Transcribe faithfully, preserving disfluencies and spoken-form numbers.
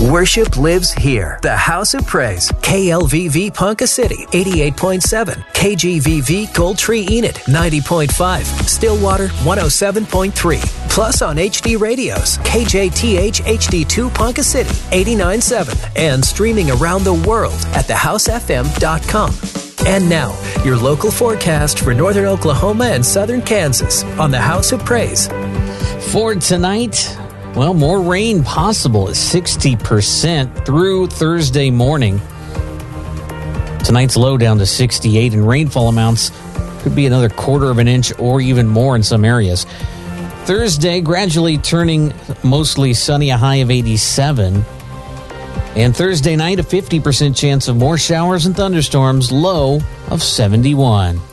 Worship lives here. The House of Praise. K L V V Ponca City, eighty-eight point seven. K G V V Gold Tree Enid, ninety point five. Stillwater, one oh seven point three. Plus on H D radios, K J T H H D two Ponca City, eighty-nine point seven. And streaming around the world at the house f m dot com. And now, your local forecast for northern Oklahoma and southern Kansas on the House of Praise. For tonight, well, more rain possible at sixty percent through Thursday morning. Tonight's low down to sixty-eight, and rainfall amounts could be another quarter of an inch or even more in some areas. Thursday, gradually turning mostly sunny, a high of eighty-seven. And Thursday night, a fifty percent chance of more showers and thunderstorms, low of seventy-one.